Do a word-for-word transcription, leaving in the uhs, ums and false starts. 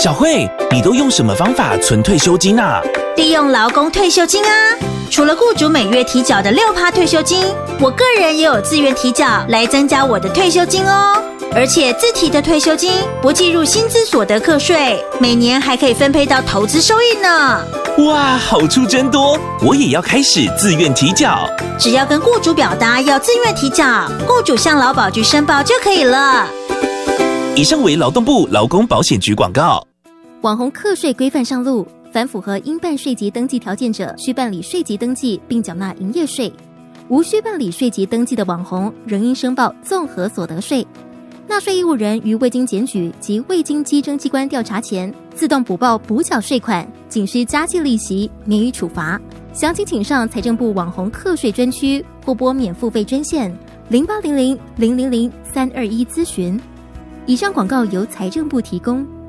小慧，你都用什么方法存退休金啊？ 利用劳工退休金啊！除了雇主每月提缴的 百分之六 退休金，我个人也有自愿提缴来增加我的退休金哦。而且自提的退休金不计入薪资所得课税，每年还可以分配到投资收益呢。 哇，好处真多！我也要开始自愿提缴。 只要跟雇主表达要自愿提缴，雇主向劳保局申报就可以了。 以上为劳动部劳工保险局广告。 网红课税规范上路，凡符合应办税籍登记条件者，需办理税籍登记并缴纳营业税；无需办理税籍登记的网红，仍应申报综合所得税。纳税义务人于未经检举及未经稽征机关调查前，自动补报补缴税款，仅需加计利息，免予处罚。详情请上财政部网红课税专区或拨免付费专线零八零零零零零三二一咨询。以上广告由财政部提供。